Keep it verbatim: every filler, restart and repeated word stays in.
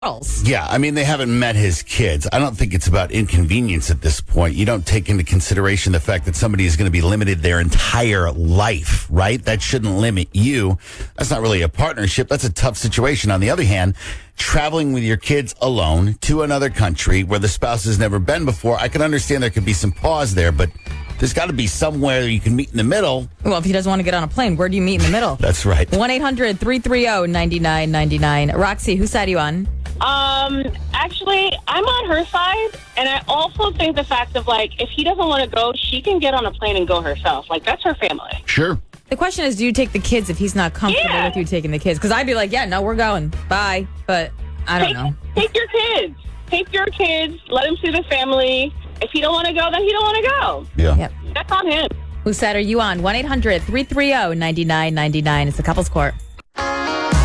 else. Yeah, I mean, they haven't met his kids. I don't think it's about inconvenience at this point. You don't take into consideration the fact that somebody is going to be limited their entire life, right? That shouldn't limit you. That's not really a partnership. That's a tough situation. On the other hand, traveling with your kids alone to another country where the spouse has never been before, I can understand there could be some pause there, but there's got to be somewhere you can meet in the middle. Well, if he doesn't want to get on a plane, where do you meet in the middle? That's right. one eight hundred three three zero nine nine nine nine. Roxy, whose side are you on? Um, actually, I'm on her side, and I also think the fact of, like, if he doesn't want to go, she can get on a plane and go herself. Like, that's her family. Sure. The question is, do you take the kids if he's not comfortable Yeah. with you taking the kids? Because I'd be like, yeah, no, we're going. Bye. But I don't Take, know. take your kids. Take your kids. Let him see the family. If he don't want to go, then he don't want to go. Yeah. Yep. That's on him. Whose side are you on? one eight hundred three three zero nine nine nine nine. It's the Couples Court.